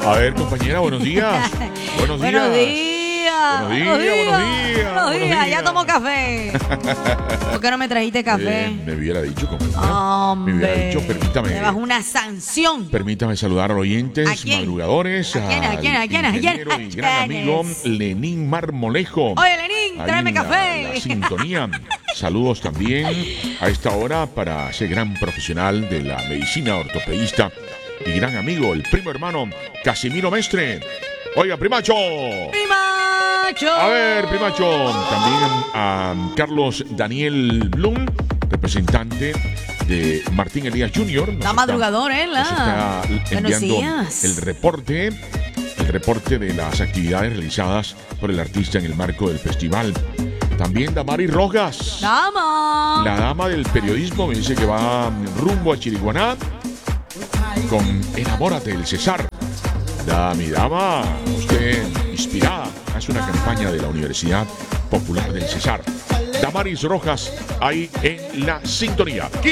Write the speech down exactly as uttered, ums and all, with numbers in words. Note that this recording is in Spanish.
A ver, compañera, buenos días. Buenos días. Buenos días. Buenos días, buenos días. Buenos buenos días. Ya días. tomo café. ¿Por qué no me trajiste café? Eh, me hubiera dicho, compañera. Hombre. Me hubiera dicho, permítame. Me bajo una sanción. Permítame saludar a los oyentes, ¿A quién? madrugadores, ¿A quién? ¿A quién? ¿A quién? ¿A quién? ingeniero y gran ¿Quién amigo es? Lenín Marmolejo. Oye, Lenín, Ahí tráeme en la- café. La sintonía. Saludos también a esta hora para ese gran profesional de la medicina ortopedista y gran amigo, el primo hermano Casimiro Mestre. Oiga, primacho. Primacho. A ver, primacho. También a Carlos Daniel Blum, representante de Martín Elías junior Nos Está está- madrugador, ¿eh? nos está Buenos enviando días. el reporte, el reporte de las actividades realizadas por el artista en el marco del festival. También Damaris Rojas, Dama. la dama del periodismo, me dice que va rumbo a Chiriguaná con Enamórate del César. Da, mi dama, usted inspirada, hace una campaña de la Universidad Popular del César. Damaris Rojas, ahí en la sintonía.